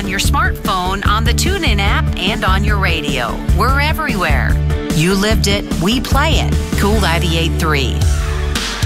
on your smartphone, on the TuneIn app, and on your radio. We're everywhere. You lived it, we play it. Cool 98.3.